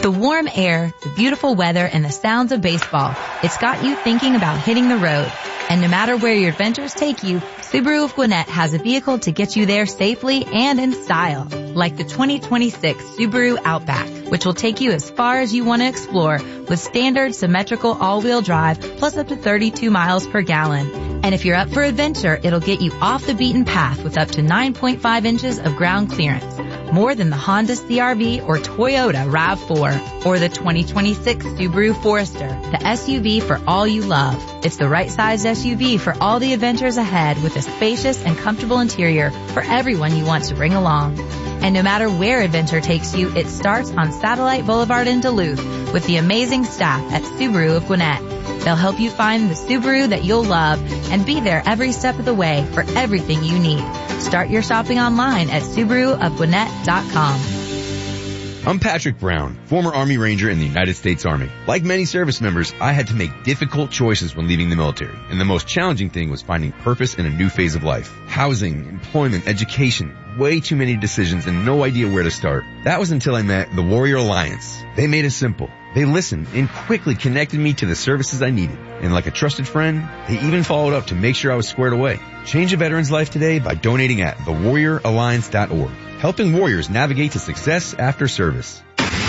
the warm air, the beautiful weather, and the sounds of baseball, it's got you thinking about hitting the road. And no matter where your adventures take you, Subaru of Gwinnett has a vehicle to get you there safely and in style. Like the 2026 Subaru Outback, which will take you as far as you want to explore with standard symmetrical all-wheel drive plus up to 32 miles per gallon. And if you're up for adventure, it'll get you off the beaten path with up to 9.5 inches of ground clearance. More than the Honda CR-V or Toyota RAV4 or the 2026 Subaru Forester, the SUV for all you love. It's the right sized SUV for all the adventures ahead with a spacious and comfortable interior for everyone you want to bring along. And no matter where adventure takes you, it starts on Satellite Boulevard in Duluth with the amazing staff at Subaru of Gwinnett. They'll help you find the Subaru that you'll love and be there every step of the way for everything you need. Start your shopping online at SubaruofGwinnett.com. I'm Patrick Brown, former Army Ranger in the United States Army. Like many service members, I had to make difficult choices when leaving the military, and the most challenging thing was finding purpose in a new phase of life. Housing, employment, education, way too many decisions and no idea where to start. That was until I met the Warrior Alliance. They made it simple. They listened and quickly connected me to the services I needed. And like a trusted friend, they even followed up to make sure I was squared away. Change a veteran's life today by donating at thewarrioralliance.org. Helping warriors navigate to success after service.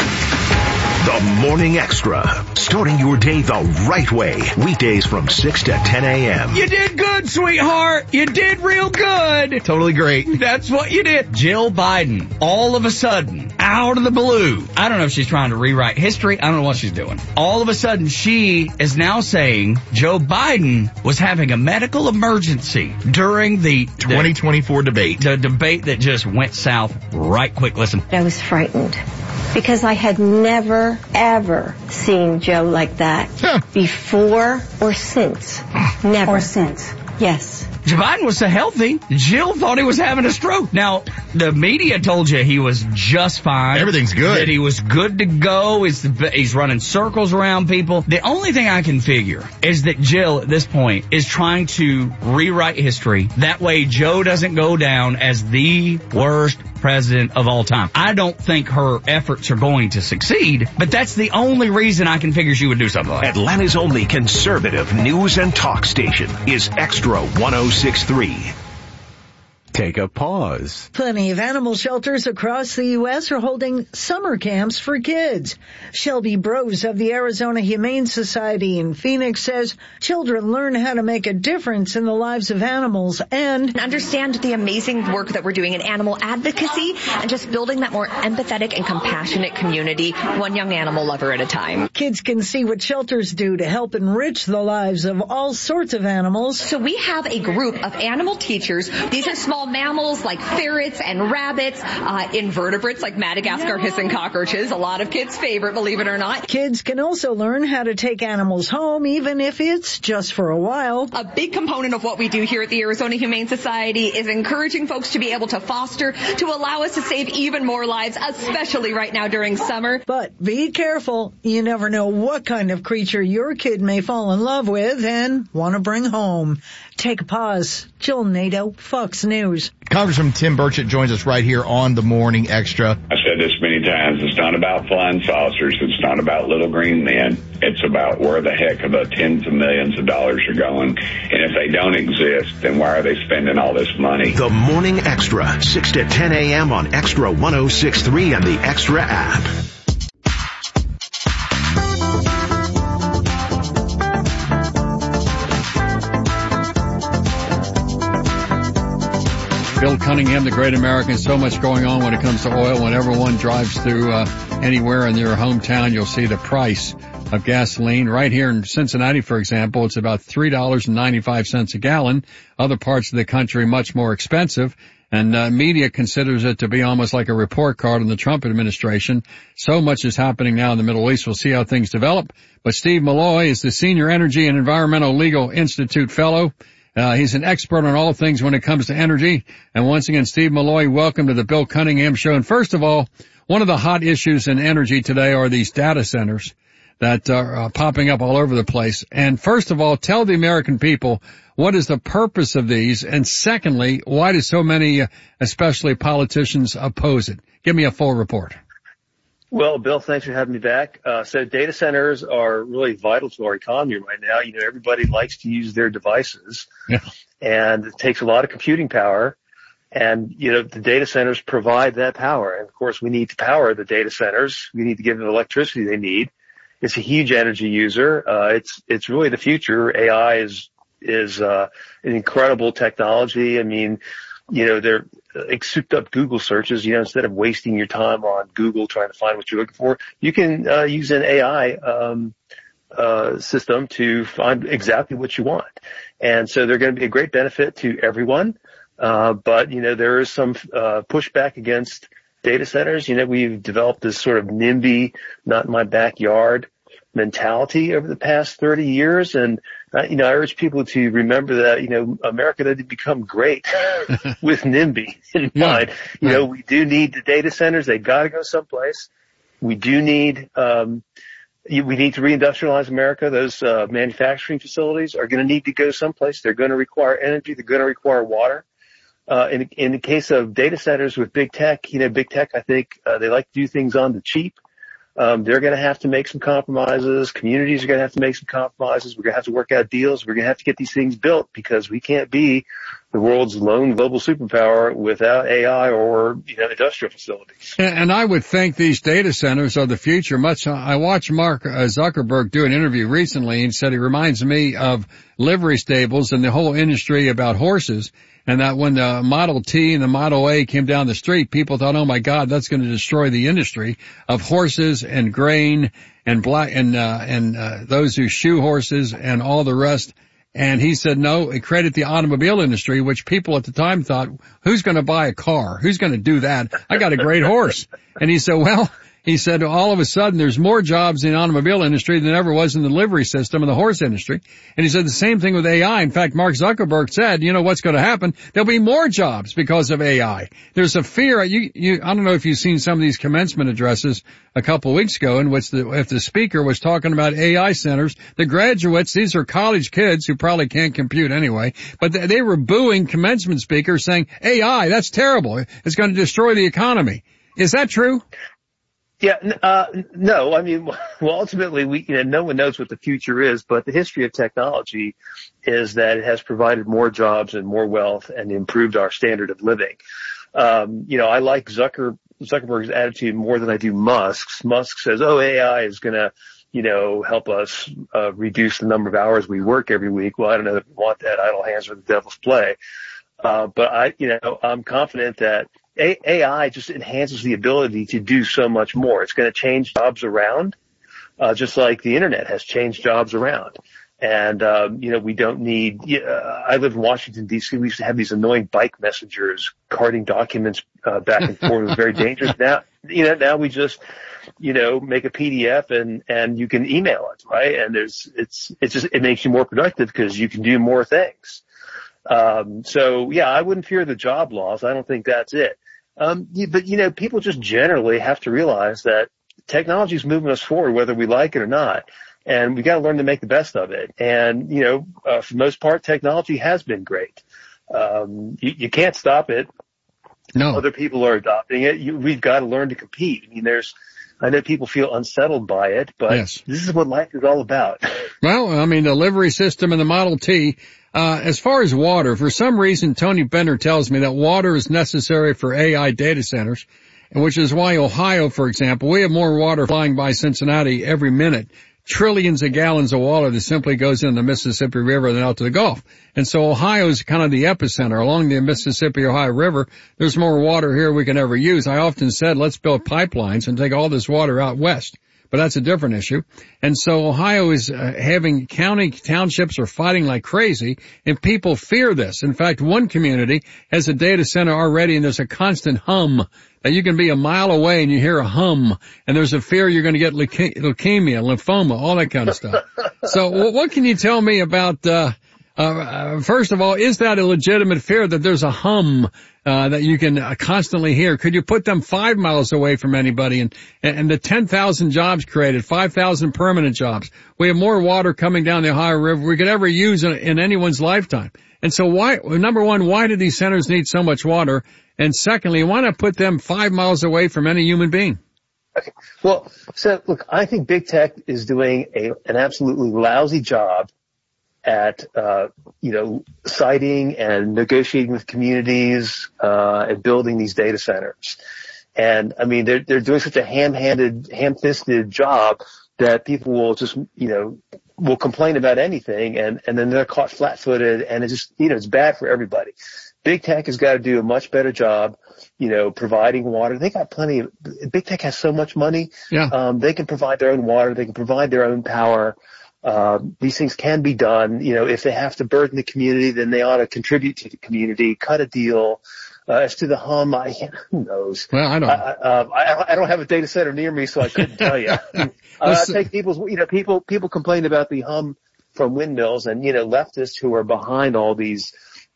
The Morning Extra, starting your day the right way. Weekdays from 6 to 10 a.m. You did good, sweetheart. You did real good. Totally great. That's what you did. Jill Biden, all of a sudden, out of the blue. I don't know if she's trying to rewrite history. I don't know what she's doing. All of a sudden, she is now saying Joe Biden was having a medical emergency during the 2024 debate. The debate that just went south right quick. Listen. I was frightened because I had never, ever seen Joe like that before or since. Never. Or since. Yes. Joe Biden was so healthy, Jill thought he was having a stroke. Now, the media told you he was just fine. Everything's good. That he was good to go. He's running circles around people. The only thing I can figure is that Jill, at this point, is trying to rewrite history. That way, Joe doesn't go down as the worst president of all time. I don't think her efforts are going to succeed, but that's the only reason I can figure she would do something like that. Atlanta's only conservative news and talk station is Extra 106.3. Take a pause. Plenty of animal shelters across the U.S. are holding summer camps for kids. Shelby Brose of the Arizona Humane Society in Phoenix says children learn how to make a difference in the lives of animals and understand the amazing work that we're doing in animal advocacy and just building that more empathetic and compassionate community, one young animal lover at a time. Kids can see what shelters do to help enrich the lives of all sorts of animals. So we have a group of animal teachers. These are small mammals like ferrets and rabbits, invertebrates like Madagascar hissing cockroaches, a lot of kids' favorite, believe it or not. Kids can also learn how to take animals home, even if it's just for a while. A big component of what we do here at the Arizona Humane Society is encouraging folks to be able to foster, to allow us to save even more lives, especially right now during summer. But be careful. You never know what kind of creature your kid may fall in love with and want to bring home. Take a pause. Jill Nato, Fox News. Congressman Tim Burchett joins us right here on the Morning Extra. I said this many times. It's not about flying saucers. It's not about little green men. It's about where the heck of the tens of millions of dollars are going. And if they don't exist, then why are they spending all this money? The Morning Extra, 6 to 10 a.m. on Extra 106.3 and the Extra app. Bill Cunningham, the great American. So much going on when it comes to oil. Whenever one drives through anywhere in their hometown, you'll see the price of gasoline. Right here in Cincinnati, for example, it's about $3.95 a gallon. Other parts of the country, much more expensive. And media considers it to be almost like a report card on the Trump administration. So much is happening now in the Middle East. We'll see how things develop. But Steve Malloy is the Senior Energy and Environmental Legal Institute Fellow. He's an expert on all things when it comes to energy. And once again, Steve Malloy, welcome to the Bill Cunningham Show. And first of all, one of the hot issues in energy today are these data centers that are popping up all over the place. And first of all, tell the American people, what is the purpose of these? And secondly, why do so many, especially politicians, oppose it? Give me a full report. Well, Bill, thanks for having me back. So data centers are really vital to our economy right now. Everybody likes to use their devices, and it takes a lot of computing power. And, the data centers provide that power. And of course, we need to power the data centers. We need to give them the electricity they need. It's a huge energy user. It's really the future. AI is an incredible technology. I mean, they're like souped up Google searches. Instead of wasting your time on Google trying to find what you're looking for, you can use an AI system to find exactly what you want. And so they're going to be a great benefit to everyone. But there is some pushback against data centers. We've developed this sort of NIMBY, not in my backyard mentality over the past 30 years. And, I urge people to remember that, America did become great with NIMBY in mind. We do need the data centers. They got to go someplace. We do need, we need to reindustrialize America. Those manufacturing facilities are going to need to go someplace. They're going to require energy. They're going to require water. In the case of data centers with big tech, big tech, I think, they like to do things on the cheap. They're going to have to make some compromises. Communities are going to have to make some compromises. We're going to have to work out deals. We're going to have to get these things built because we can't be the world's lone global superpower without AI or, industrial facilities. And I would think these data centers are the future. I watched Mark Zuckerberg do an interview recently and said he reminds me of livery stables and the whole industry about horses. And that when the Model T and the Model A came down the street, people thought, oh my God, that's going to destroy the industry of horses and grain and those who shoe horses and all the rest. And he said, no, it created the automobile industry, which people at the time thought, who's going to buy a car? Who's going to do that? I got a great horse. And he said, all of a sudden there's more jobs in the automobile industry than ever was in the livery system and the horse industry. And he said the same thing with AI. In fact, Mark Zuckerberg said, what's going to happen? There'll be more jobs because of AI. There's a fear. I don't know if you've seen some of these commencement addresses a couple of weeks ago in which if the speaker was talking about AI centers, the graduates, these are college kids who probably can't compute anyway, but they were booing commencement speakers saying, AI, that's terrible. It's going to destroy the economy. Is that true? Yeah, no. I mean, well, ultimately, no one knows what the future is, but the history of technology is that it has provided more jobs and more wealth and improved our standard of living. I like Zuckerberg's attitude more than I do Musk's. Musk says, AI is going to, help us, reduce the number of hours we work every week. Well, I don't know if we want that. Idle hands are the devil's play. But I'm confident that AI just enhances the ability to do so much more. It's going to change jobs around, just like the internet has changed jobs around. And, we don't need, I live in Washington, D.C. We used to have these annoying bike messengers carting documents, back and forth. It was very dangerous. Now, now we just, make a PDF and you can email it, right? And it makes you more productive because you can do more things. So yeah, I wouldn't fear the job loss. I don't think that's it. But people just generally have to realize that technology is moving us forward, whether we like it or not. And we got to learn to make the best of it. And, for the most part, technology has been great. You can't stop it. No. Other people are adopting it. We've got to learn to compete. I mean, I know people feel unsettled by it, but This is what life is all about. Well, I mean, the livery system and the Model T, as far as water, for some reason, Tony Bender tells me that water is necessary for AI data centers, and which is why Ohio, for example, we have more water flying by Cincinnati every minute. Trillions of gallons of water that simply goes into the Mississippi River and out to the Gulf. And so Ohio is kind of the epicenter. Along the Mississippi-Ohio River, there's more water here we can ever use. I often said, let's build pipelines and take all this water out west. But that's a different issue. And so Ohio is having townships are fighting like crazy, and people fear this. In fact, one community has a data center already, and there's a constant hum. That you can be a mile away and you hear a hum, and there's a fear you're going to get leukemia, lymphoma, all that kind of stuff. So what can you tell me about, first of all, is that a legitimate fear that there's a hum that you can constantly hear? Could you put them 5 miles away from anybody and the 10,000 jobs created, 5,000 permanent jobs? We have more water coming down the Ohio River we could ever use in anyone's lifetime. And so number one, why do these centers need so much water? And secondly, why not put them 5 miles away from any human being? Okay. Well, so look, I think big tech is doing an absolutely lousy job at, citing and negotiating with communities, and building these data centers. And I mean, they're doing such a ham-fisted job that people will just, will complain about anything, and then they're caught flat-footed, and it's just, it's bad for everybody. Big tech has got to do a much better job, providing water. They got big tech has so much money. Yeah. They can provide their own water. They can provide their own power. These things can be done. If they have to burden the community, then they ought to contribute to the community, cut a deal. As to the hum, who knows? Well, I don't. I don't have a data center near me, so I couldn't tell you. I take people complain about the hum from windmills, and leftists who are behind all these,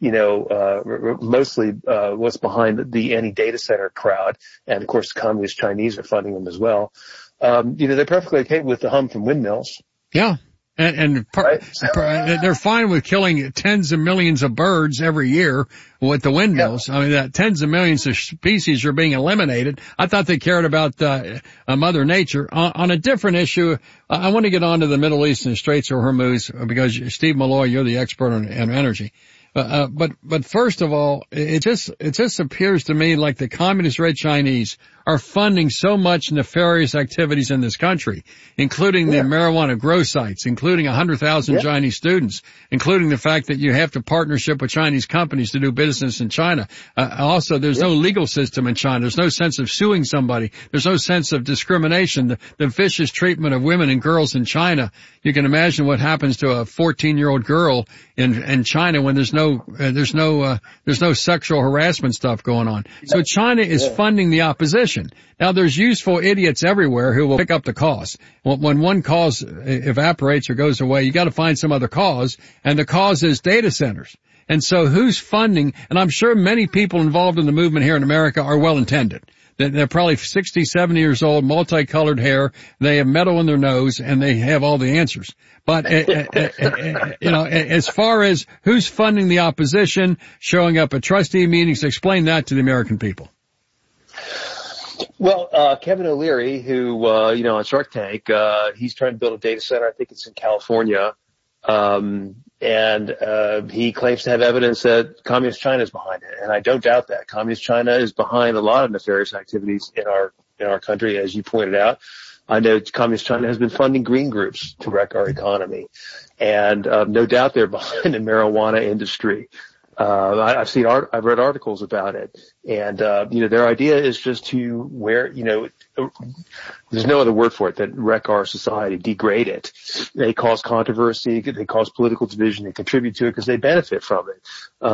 mostly what's behind the anti-data center crowd, and of course, communist Chinese are funding them as well. They're perfectly okay with the hum from windmills. Yeah. And they're fine with killing tens of millions of birds every year with the windmills. Yeah. I mean, that tens of millions of species are being eliminated. I thought they cared about Mother Nature. On a different issue, I want to get on to the Middle East and the Straits of Hormuz, because Steve Malloy, you're the expert on energy. But first of all, it just appears to me like the communist red Chinese are funding so much nefarious activities in this country, including the marijuana grow sites, including 100,000 Chinese students, including the fact that you have to partnership with Chinese companies to do business in China. Also, there's no legal system in China. There's no sense of suing somebody. There's no sense of discrimination. The vicious treatment of women and girls in China. You can imagine what happens to a 14-year-old girl in China when there's no sexual harassment stuff going on. So China is funding the opposition. Now, there's useful idiots everywhere who will pick up the cause. When one cause evaporates or goes away, you got to find some other cause, and the cause is data centers. And so who's funding? And I'm sure many people involved in the movement here in America are well-intended. They're probably 60, 70 years old, multicolored hair. They have metal in their nose, and they have all the answers. But, as far as who's funding the opposition, showing up at trustee meetings, explain that to the American people. Well, Kevin O'Leary, who, on Shark Tank, he's trying to build a data center. I think it's in California. And he claims to have evidence that Communist China is behind it. And I don't doubt that. Communist China is behind a lot of nefarious activities in our country, as you pointed out. I know Communist China has been funding green groups to wreck our economy. And, no doubt they're behind the marijuana industry. I've read articles about it, and their idea is just to there's no other word for it, that wreck our society, degrade it. They cause controversy, they cause political division, they contribute to it because they benefit from it.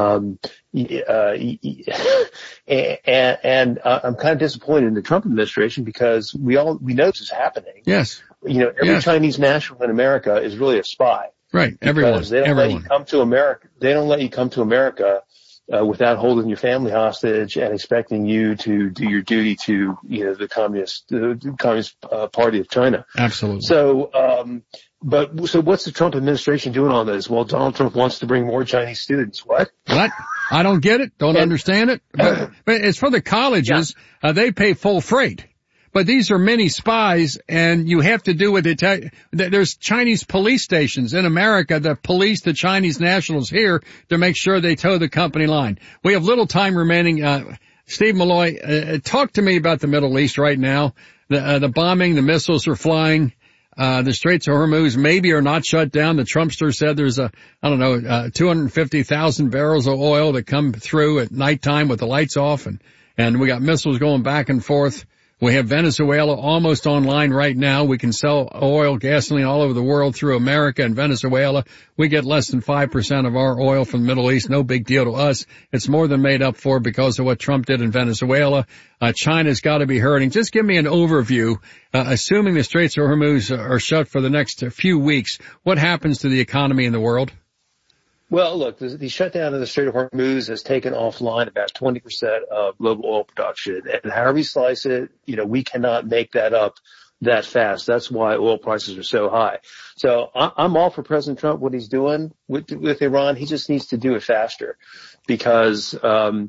And I'm kind of disappointed in the Trump administration, because we know this is happening. Yes. Every Chinese national in America is really a spy. Right, everyone. They don't let you come to America. They don't let you come to America without holding your family hostage and expecting you to do your duty to the Communist Party of China. Absolutely. So, so what's the Trump administration doing on this? Well, Donald Trump wants to bring more Chinese students. What? I don't get it. Don't understand it. But it's for the colleges. Yeah. They pay full freight. But these are many spies, and you have to do what they tell you. There's Chinese police stations in America that police the Chinese nationals here to make sure they toe the company line. We have little time remaining. Steve Malloy, talk to me about the Middle East right now. The bombing, the missiles are flying. The Straits of Hormuz maybe are not shut down. The Trumpster said there's 250,000 barrels of oil that come through at nighttime with the lights off, and we got missiles going back and forth. We have Venezuela almost online right now. We can sell oil, gasoline all over the world through America and Venezuela. We get less than 5% of our oil from the Middle East. No big deal to us. It's more than made up for because of what Trump did in Venezuela. China's got to be hurting. Just give me an overview. Assuming the Straits of Hormuz are shut for the next few weeks, what happens to the economy in the world? Well, look, the shutdown of the Strait of Hormuz has taken offline about 20% of global oil production. And however you slice it, we cannot make that up that fast. That's why oil prices are so high. So I'm all for President Trump, what he's doing with Iran. He just needs to do it faster, because,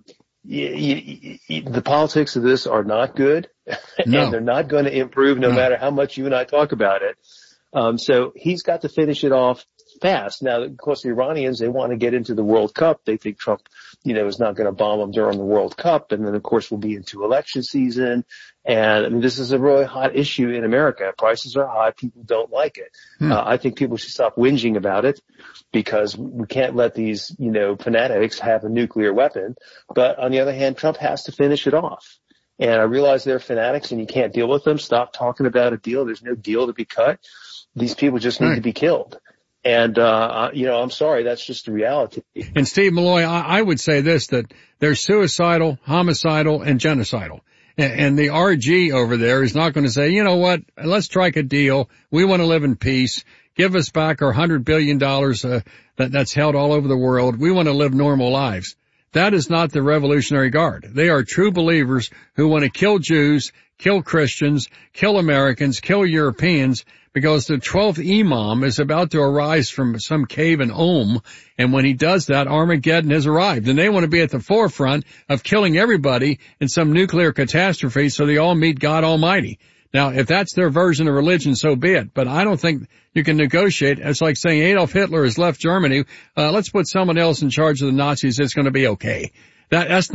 the politics of this are not good, No. and they're not going to improve no matter how much you and I talk about it. So he's got to finish it off fast. Now, of course, the Iranians, they want to get into the World Cup. They think Trump, is not going to bomb them during the World Cup. And then, of course, we'll be into election season. And I mean, this is a really hot issue in America. Prices are high. People don't like it. I think people should stop whinging about it because we can't let these, fanatics have a nuclear weapon. But on the other hand, Trump has to finish it off. And I realize they're fanatics and you can't deal with them. Stop talking about a deal. There's no deal to be cut. These people just need to be killed. And, I'm sorry, that's just the reality. And Steve Malloy, I would say this, that they're suicidal, homicidal, and genocidal. And the RG over there is not going to say, you know what, let's strike a deal. We want to live in peace. Give us back our $100 billion that's held all over the world. We want to live normal lives. That is not the Revolutionary Guard. They are true believers who want to kill Jews, kill Christians, kill Americans, kill Europeans, because the 12th Imam is about to arise from some cave in and when he does that, Armageddon has arrived, and they want to be at the forefront of killing everybody in some nuclear catastrophe so they all meet God Almighty. Now, if that's their version of religion, so be it, but I don't think you can negotiate. It's like saying Adolf Hitler has left Germany, let's put someone else in charge of the Nazis, it's going to be okay. That's